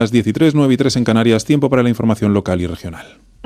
Las 13, 9 y 3 en Canarias, tiempo para la información local y regional.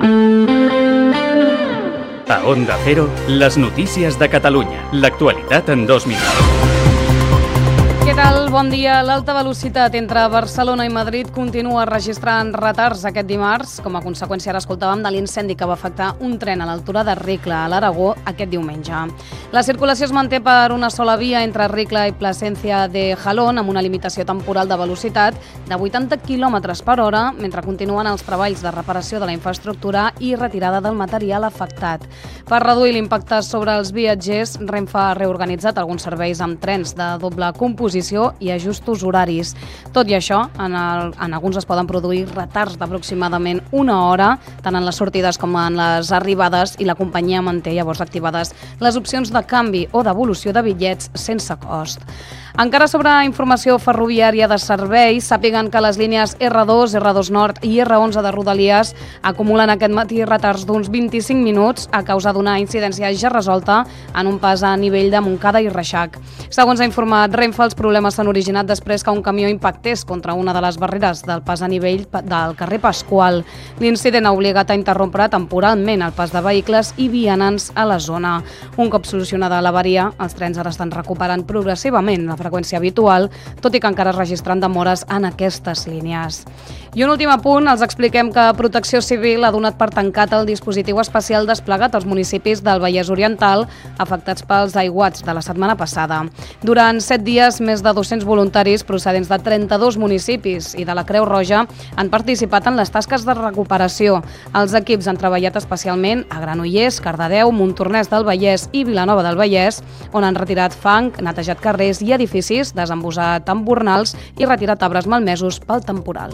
A Onda Cero, les notícies de Catalunya. L'actualitat en 2 minuts. Què tal? Bon dia. L'alta velocitat entre Barcelona i Madrid continua registrant retards aquest dimarts, com a conseqüència, ara escoltàvem, de l'incendi que va afectar un tren a l'altura de Ricla, a l'Aragó, aquest diumenge. La circulació es manté per una sola via entre Ricla i Plasencia de Jalón, amb una limitació temporal de velocitat de 80 km per hora, mentre continuen els treballs de reparació de la infraestructura i retirada del material afectat. Per reduir l'impacte sobre els viatgers, Renfe ha reorganitzat alguns serveis amb trens de doble composició i ajustos horaris. Tot i això, en alguns es poden produir retards d'aproximadament una hora, tant en les sortides com en les arribades, i la companyia manté llavors activades les opcions de canvi o devolució de bitllets sense cost. Encara sobre informació ferroviària de serveis, sàpiguen que les línies R2, R2 Nord i R11 de Rodalies acumulen aquest matí retards d'uns 25 minuts a causa d'una incidència ja resolta en un pas a nivell de Montcada i Reixac. Segons ha informat Renfe, els problemes s'han originat després que un camió impactés contra una de les barreres del pas a nivell del carrer Pasqual. L'incident ha obligat a interrompre temporalment el pas de vehicles i vianants a la zona. Un cop solucionada l'avaria, els trens ara estan recuperant progressivament la freqüència habitual, tot i que encara es registren demores en aquestes línies. I un últim apunt, els expliquem que Protecció Civil ha donat per tancat el dispositiu especial desplegat als municipis del Vallès Oriental afectats pels aiguats de la setmana passada. Durant 7 dies, més de 200 voluntaris procedents de 32 municipis i de la Creu Roja han participat en les tasques de recuperació. Els equips han treballat especialment a Granollers, Cardedeu, Montornès del Vallès i Vilanova del Vallès, on han retirat fang, netejat carrers i edificis, desembussat embornals i retirat arbres malmesos pel temporal.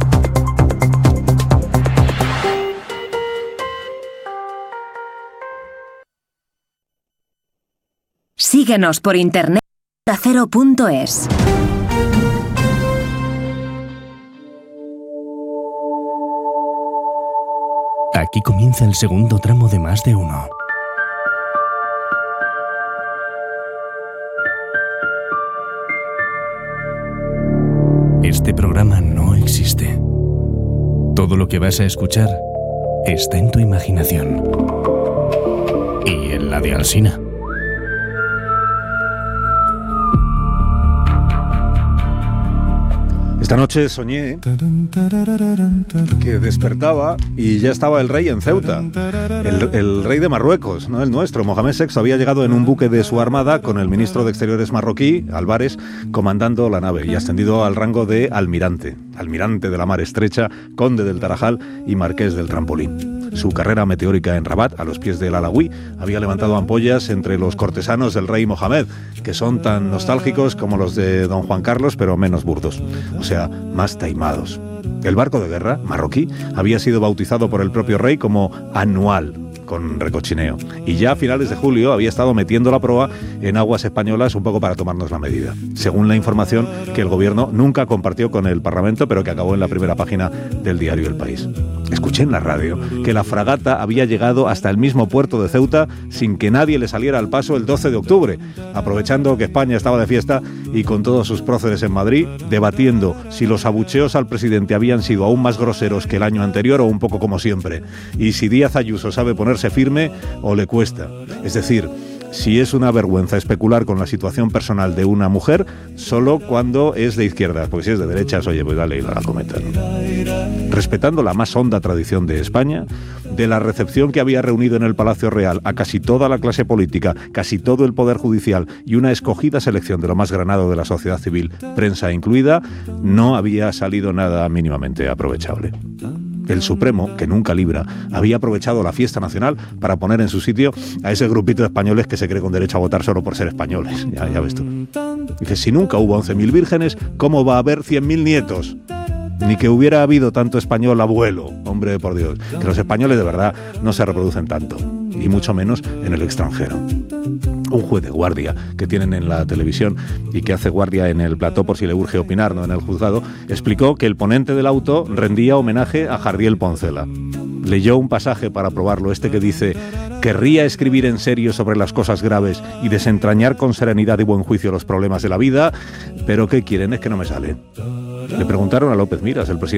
Síguenos por internet ondacero.es. Aquí comienza el segundo tramo de Más de Uno. Este programa no existe. Todo lo que vas a escuchar está en tu imaginación. Y en la de Alsina. Esta noche soñé que despertaba y ya estaba el rey en Ceuta, el rey de Marruecos, ¿no? El nuestro, Mohamed VI, había llegado en un buque de su armada con el ministro de Exteriores marroquí, Álvarez, comandando la nave y ascendido al rango de almirante de la Mar Estrecha, conde del Tarajal y marqués del Trampolín. Su carrera meteórica en Rabat, a los pies del Alauí, había levantado ampollas entre los cortesanos del rey Mohamed, que son tan nostálgicos como los de don Juan Carlos, pero menos burdos, o sea, más taimados. El barco de guerra marroquí había sido bautizado por el propio rey como Anual, con recochineo, y ya a finales de julio había estado metiendo la proa en aguas españolas un poco para tomarnos la medida, según la información que el gobierno nunca compartió con el Parlamento, pero que acabó en la primera página del diario El País. Escuché en la radio que la fragata había llegado hasta el mismo puerto de Ceuta sin que nadie le saliera al paso el 12 de octubre, aprovechando que España estaba de fiesta y con todos sus próceres en Madrid, debatiendo si los abucheos al presidente habían sido aún más groseros que el año anterior o un poco como siempre, y si Díaz Ayuso sabe ponerse firme o le cuesta. Es decir, si es una vergüenza especular con la situación personal de una mujer solo cuando es de izquierdas, porque si es de derechas, oye, pues dale y no la cometa, ¿no? Respetando la más honda tradición de España, de la recepción que había reunido en el Palacio Real a casi toda la clase política, casi todo el Poder Judicial y una escogida selección de lo más granado de la sociedad civil, prensa incluida, no había salido nada mínimamente aprovechable. El Supremo, que nunca libra, había aprovechado la fiesta nacional para poner en su sitio a ese grupito de españoles que se cree con derecho a votar solo por ser españoles. Ya ves tú. Dice, si nunca hubo 11.000 vírgenes, ¿cómo va a haber 100.000 nietos? Ni que hubiera habido tanto español abuelo. Hombre, por Dios, que los españoles de verdad no se reproducen tanto, y mucho menos en el extranjero. Un juez de guardia que tienen en la televisión y que hace guardia en el plató por si le urge opinar, no en el juzgado, explicó que el ponente del auto rendía homenaje a Jardiel Poncela. Leyó un pasaje para probarlo, este que dice: querría escribir en serio sobre las cosas graves y desentrañar con serenidad y buen juicio los problemas de la vida, pero ¿qué quieren? Es que no me sale. Le preguntaron a López Miras, el presidente